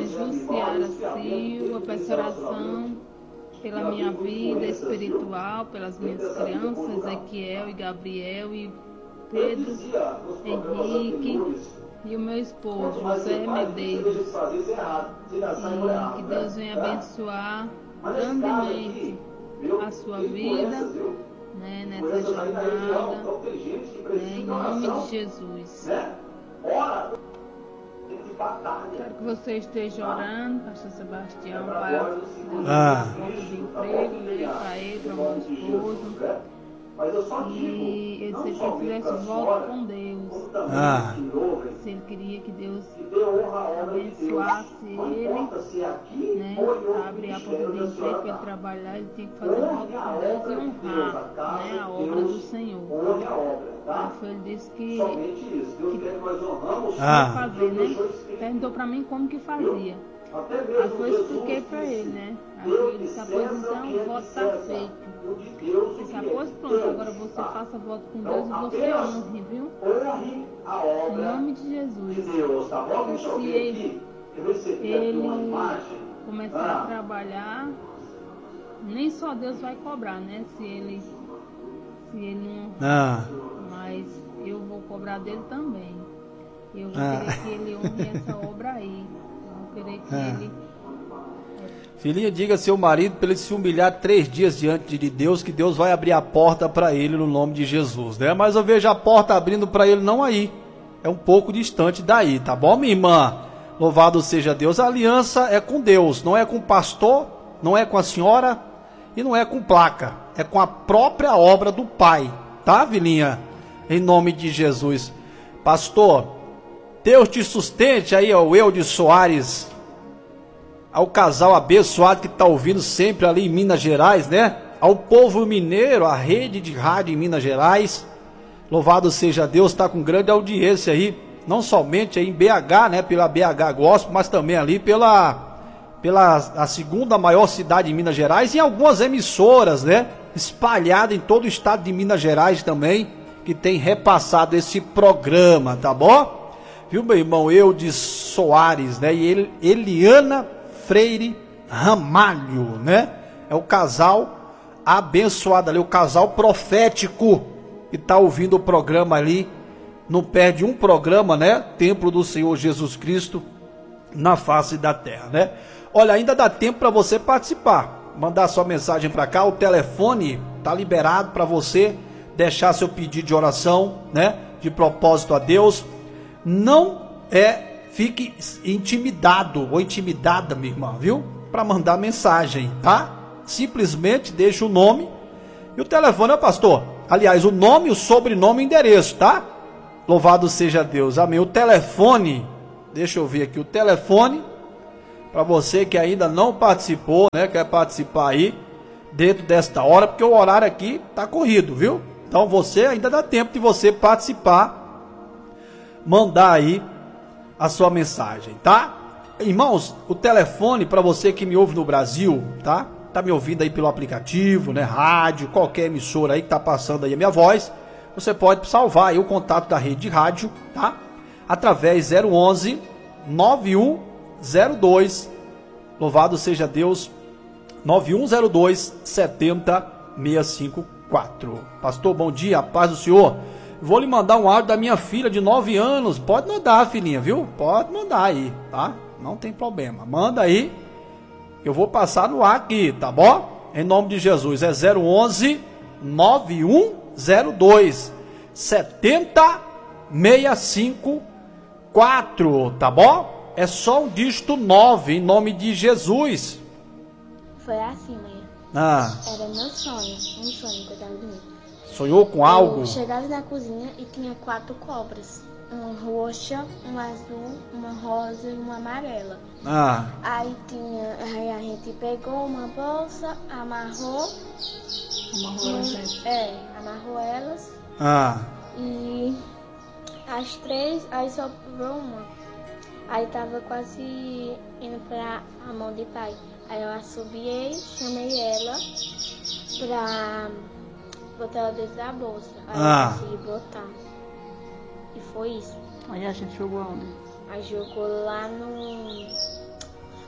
Jussiara Silva, peço oração pela minha vida espiritual, pelas minhas crianças, Ezequiel e Gabriel e Pedro, Henrique e o meu esposo, José Medeiros. E que Deus venha abençoar grandemente a sua vida, né, nessa jornada, né, em nome de Jesus. Quero que você esteja orando, Pastor Sebastião, para Deus dar conta de emprego, né, para ele, para o meu esposo. E ele disse que ele fizesse voto com Deus. Se ele queria que Deus abençoasse ele, né, abrir a porta de emprego para ele trabalhar, ele tinha que fazer voto com Deus e honrar, né, a obra do Senhor. Aí ele disse que ia fazer, né? Perguntou para mim como que fazia. Aí foi expliquei para ele, né? Aí ele disse, após então o voto está feito. Ele disse, após pronto, agora você faça voto com Deus e você honre, viu? Em nome de Jesus. E se ele começar a trabalhar, nem só Deus vai cobrar, né? Se ele não... Mas eu vou cobrar dele também. Eu vou querer que ele honre essa obra aí. Eu vou querer que ele... Filhinha, diga ao seu marido para ele se humilhar 3 dias diante de Deus, que Deus vai abrir a porta para ele no nome de Jesus, né? Mas eu vejo a porta abrindo para ele não aí. É um pouco distante daí, tá bom, minha irmã? Louvado seja Deus. A aliança é com Deus, não é com o pastor, não é com a senhora e não é com placa. É com a própria obra do Pai, tá, filhinha? Em nome de Jesus. Pastor, Deus te sustente aí, ó, o Eudes Soares, ao casal abençoado que está ouvindo sempre ali em Minas Gerais, né? Ao povo mineiro, a rede de rádio em Minas Gerais. Louvado seja Deus, está com grande audiência aí, não somente aí em BH, né? Pela BH Gospel, mas também ali pela a segunda maior cidade de Minas Gerais e algumas emissoras, né? Espalhadas em todo o estado de Minas Gerais também, que tem repassado esse programa, tá bom? Viu, meu irmão Eudes Soares, né? E Eliana Freire Ramalho, né? É o casal abençoado ali, o casal profético que está ouvindo o programa ali. Não perde um programa, né? Templo do Senhor Jesus Cristo na face da terra, né? Olha, ainda dá tempo para você participar. Mandar sua mensagem para cá. O telefone tá liberado para você deixar seu pedido de oração, né? De propósito a Deus. Não fique intimidado ou intimidada, minha irmã, viu? Para mandar mensagem, tá? Simplesmente deixa o nome e o telefone, é pastor. Aliás, o nome, o sobrenome e o endereço, tá? Louvado seja Deus. Amém. O telefone, deixa eu ver aqui o telefone, para você que ainda não participou, né? Quer participar aí dentro desta hora, porque o horário aqui tá corrido, viu? Então você ainda dá tempo de você participar, mandar aí a sua mensagem, tá? Irmãos, o telefone para você que me ouve no Brasil, tá? Tá me ouvindo aí pelo aplicativo, né? Rádio, qualquer emissora aí que tá passando aí a minha voz, você pode salvar aí o contato da rede de rádio, tá? Através 011 9102, louvado seja Deus, 9102 70654. Pastor, bom dia, a paz do Senhor. Vou lhe mandar um áudio da minha filha de 9 anos. Pode mandar, filhinha, viu? Pode mandar aí, tá? Não tem problema. Manda aí. Eu vou passar no ar aqui, tá bom? Em nome de Jesus. É 011 9102 70654, tá bom? É só um dígito 9, em nome de Jesus. Foi assim, mãe. Era meu sonho, um sonho que eu tava dormindo. Sonhou com algo? Eu chegava na cozinha e tinha 4 cobras. Uma roxa, uma azul, uma rosa e uma amarela. Aí a gente pegou uma bolsa, amarrou. Amarrou elas. E as 3, aí sobrou uma. Aí tava quase indo pra a mão de pai. Aí eu assobiei, chamei ela pra botar ela dentro da bolsa. Aí eu consegui botar. E foi isso. Aí a gente jogou onde? Aí jogou lá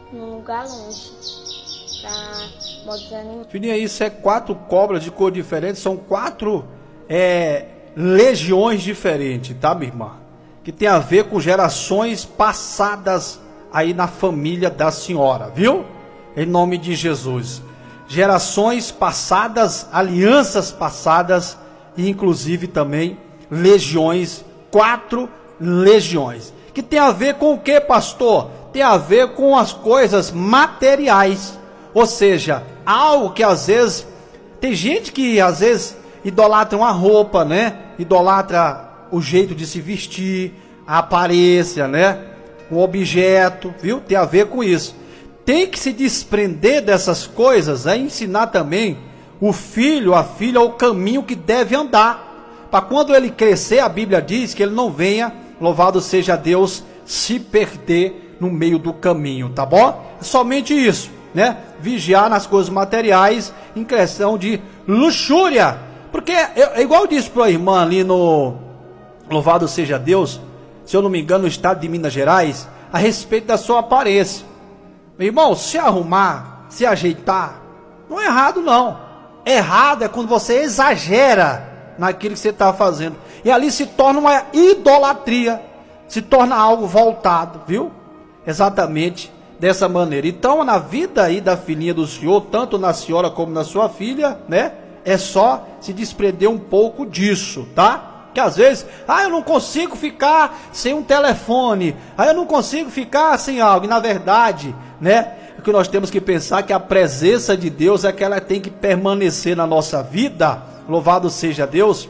num lugar longe. Pra desanimar. Filhinha, isso é 4 cobras de cor diferente, são 4 legiões diferentes, tá, minha irmã? Que tem a ver com gerações passadas aí na família da senhora, viu? Em nome de Jesus. Gerações passadas, alianças passadas e inclusive também legiões, 4 legiões. Que tem a ver com o que, pastor? Tem a ver com as coisas materiais. Ou seja, algo que às vezes, tem gente que às vezes idolatra uma roupa, né? Idolatra o jeito de se vestir, a aparência, né? Um objeto, viu? Tem a ver com isso. Tem que se desprender dessas coisas, ensinar também o filho, a filha, o caminho que deve andar. Para quando ele crescer, a Bíblia diz que ele não venha, louvado seja Deus, se perder no meio do caminho, tá bom? É somente isso, né? Vigiar nas coisas materiais em questão de luxúria. Porque, igual eu disse para a irmã ali no Louvado seja Deus, se eu não me engano, no estado de Minas Gerais, a respeito da sua aparência. Meu irmão, se arrumar, se ajeitar, não é errado não. Errado é quando você exagera naquilo que você está fazendo. E ali se torna uma idolatria, se torna algo voltado, viu? Exatamente dessa maneira. Então, na vida aí da filhinha do senhor, tanto na senhora como na sua filha, né? É só se desprender um pouco disso, tá? Que às vezes, eu não consigo ficar sem um telefone, eu não consigo ficar sem algo. E na verdade, né? O que nós temos que pensar é que a presença de Deus é que ela tem que permanecer na nossa vida. Louvado seja Deus.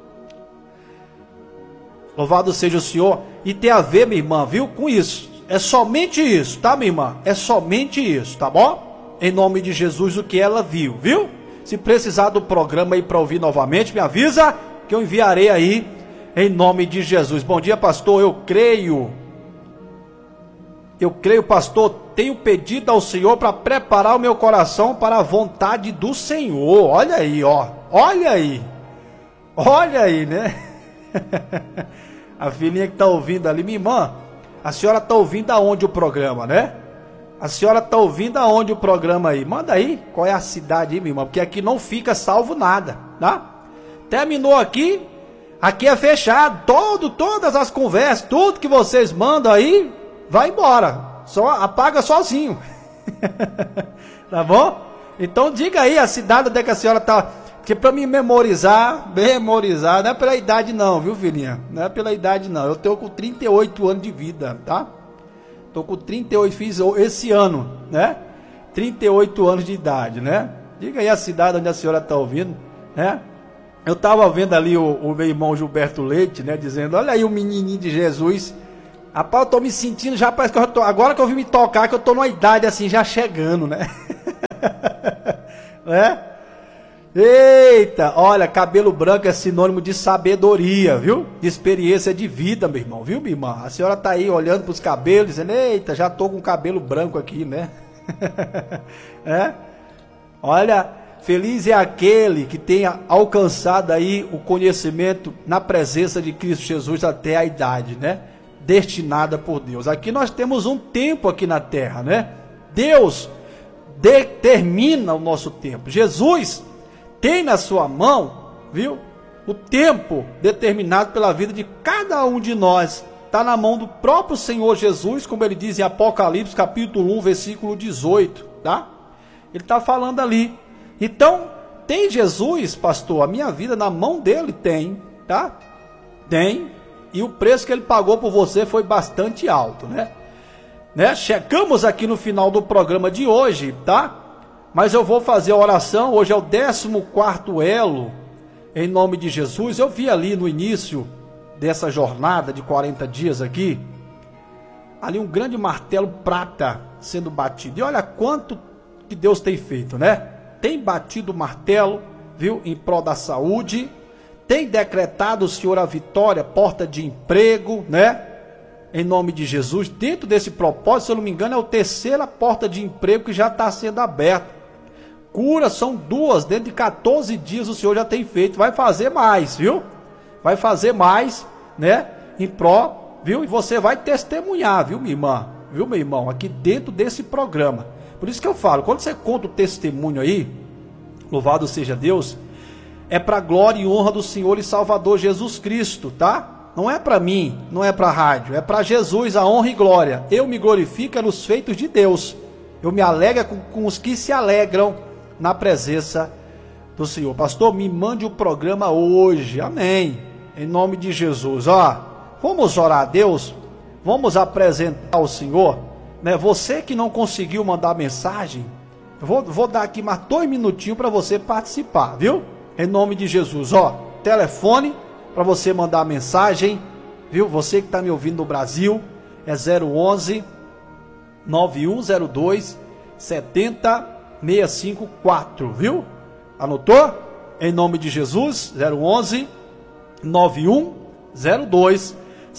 Louvado seja o Senhor. E tem a ver, minha irmã, viu? Com isso. É somente isso, tá, minha irmã? É somente isso, tá bom? Em nome de Jesus, o que ela viu, viu? Se precisar do programa aí para ouvir novamente, me avisa que eu enviarei aí em nome de Jesus. Bom dia, pastor. Eu creio, pastor, tenho pedido ao Senhor para preparar o meu coração para a vontade do Senhor. Olha aí, ó. Olha aí, né? A filhinha que está ouvindo ali, minha irmã, a senhora está ouvindo aonde o programa, né? A senhora está ouvindo aonde o programa aí? Manda aí, qual é a cidade aí, minha irmã? Porque aqui não fica salvo nada, tá? Terminou aqui é fechado, todas as conversas, tudo que vocês mandam aí, vai embora, só apaga sozinho. Tá bom? Então diga aí a cidade onde é que a senhora está, porque para me memorizar, não é pela idade não, viu, filhinha? Não é pela idade não, eu estou com 38 anos de vida, tá? Estou com 38, fiz esse ano, né? 38 anos de idade, né? Diga aí a cidade onde a senhora está ouvindo, né? Eu estava vendo ali o meu irmão Gilberto Leite, né? Dizendo, olha aí o menininho de Jesus. Rapaz, eu estou me sentindo já, parece que eu tô, agora que eu vim me tocar, que eu estou numa idade assim, já chegando, né? Né? Eita, olha, cabelo branco é sinônimo de sabedoria, viu? De experiência de vida, meu irmão, viu, minha irmã? A senhora tá aí olhando para os cabelos, dizendo, eita, já tô com cabelo branco aqui, né? É? Olha, feliz é aquele que tenha alcançado aí o conhecimento na presença de Cristo Jesus até a idade, né? Destinada por Deus. Aqui nós temos um tempo aqui na terra, né? Deus determina o nosso tempo. Jesus tem na sua mão, viu? O tempo determinado pela vida de cada um de nós. Está na mão do próprio Senhor Jesus, como ele diz em Apocalipse, capítulo 1, versículo 18, tá? Ele está falando ali. Então, tem Jesus, pastor, a minha vida na mão dele? Tem, tá? Tem. E o preço que ele pagou por você foi bastante alto, né? Chegamos aqui no final do programa de hoje, tá? Mas eu vou fazer a oração, hoje é o 14º elo, em nome de Jesus. Eu vi ali no início dessa jornada de 40 dias aqui, ali um grande martelo prata sendo batido. E olha quanto que Deus tem feito, né? Tem batido o martelo, viu, em prol da saúde, tem decretado o Senhor a vitória, porta de emprego, né? Em nome de Jesus, dentro desse propósito, se eu não me engano, é a 3ª porta de emprego que já está sendo aberta. Cura são 2, dentro de 14 dias o Senhor já tem feito, vai fazer mais, viu? Vai fazer mais, né? Em pró, viu? E você vai testemunhar, viu, minha irmã? viu, meu irmão, aqui dentro desse programa. Por isso que eu falo, quando você conta o testemunho aí, louvado seja Deus, é para glória e honra do Senhor e Salvador Jesus Cristo, tá? Não é para mim, não é para a rádio, é para Jesus a honra e glória. Eu me glorifico nos feitos de Deus. Eu me alegro com os que se alegram na presença do Senhor. Pastor, me mande o programa hoje, amém, em nome de Jesus. Vamos orar a Deus, vamos apresentar ao Senhor, né? Você que não conseguiu mandar mensagem, eu vou dar aqui mais 2 minutinhos para você participar, viu? Em nome de Jesus, telefone para você mandar mensagem, viu? Você que está me ouvindo no Brasil, é 011 9102 70654, viu? Anotou? Em nome de Jesus, 011 9102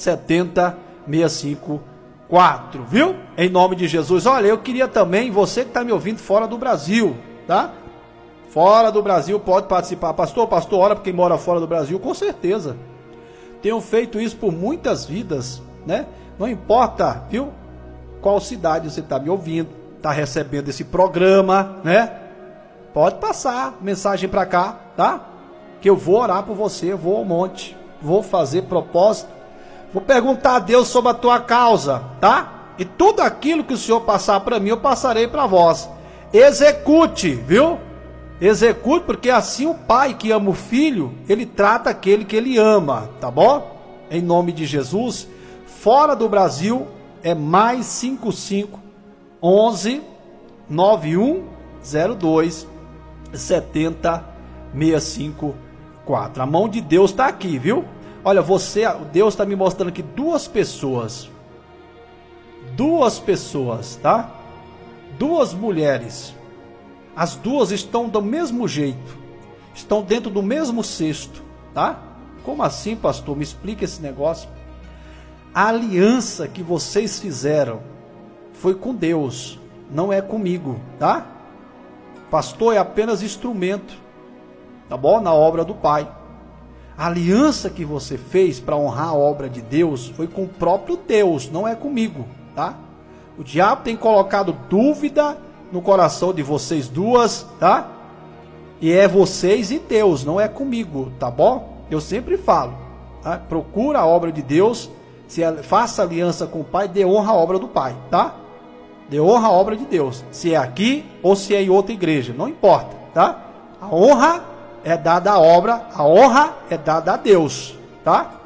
70654, viu? Em nome de Jesus. Olha, eu queria também, você que está me ouvindo fora do Brasil, tá? Fora do Brasil pode participar. Pastor, ora para quem mora fora do Brasil, com certeza. Tenho feito isso por muitas vidas, né? Não importa, viu? Qual cidade você está me ouvindo, está recebendo esse programa, né? Pode passar mensagem para cá, tá? Que eu vou orar por você, vou ao monte, vou fazer propósito, vou perguntar a Deus sobre a tua causa, tá? E tudo aquilo que o Senhor passar para mim, eu passarei para vós. Execute, viu? Execute, porque assim o pai que ama o filho, ele trata aquele que ele ama, tá bom? Em nome de Jesus. Fora do Brasil é mais 55 11 9102 70654. A mão de Deus está aqui, viu? Olha, Deus está me mostrando aqui duas pessoas, tá? 2 mulheres. As 2 estão do mesmo jeito, estão dentro do mesmo cesto, tá? Como assim, pastor? Me explica esse negócio. A aliança que vocês fizeram foi com Deus, não é comigo, tá? Pastor é apenas instrumento, tá bom? Na obra do Pai. A aliança que você fez para honrar a obra de Deus foi com o próprio Deus, não é comigo, tá? O diabo tem colocado dúvida no coração de vocês 2, tá? E é vocês e Deus, não é comigo, tá bom? Eu sempre falo, tá? Procura a obra de Deus, faça aliança com o Pai, dê honra à obra do Pai, tá? Dê honra à obra de Deus, se é aqui ou se é em outra igreja, não importa, tá? A honra é dada à obra, a honra é dada a Deus, tá?